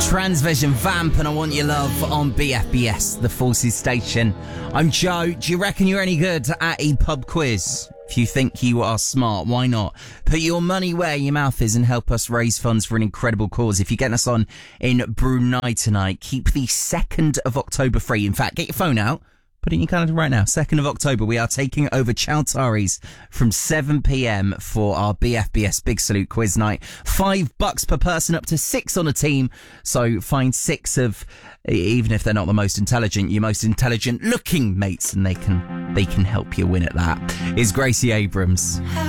Transvision Vamp and I Want Your Love on BFBS, the Forces Station. I'm Joe. Do you reckon you're any good at a pub quiz? If you think you are smart, why not? Put your money where your mouth is and help us raise funds for an incredible cause. If you're getting us on in Brunei tonight, keep the 2nd of October free. In fact, get your phone out. Put it in your calendar right now. 2nd of October, we are taking over Chowtaris from 7 p.m. for our BFBS Big Salute Quiz Night. $5 per person, up to 6 on a team. So find 6 of, even if they're not the most intelligent, your most intelligent looking mates, and they can help you win at that. Is Gracie Abrams.